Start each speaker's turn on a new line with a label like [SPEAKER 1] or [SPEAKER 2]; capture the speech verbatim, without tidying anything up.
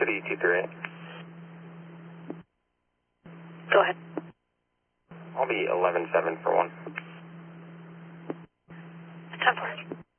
[SPEAKER 1] City two three eight.
[SPEAKER 2] Go ahead.
[SPEAKER 1] I'll be eleven seven for one.
[SPEAKER 2] ten four.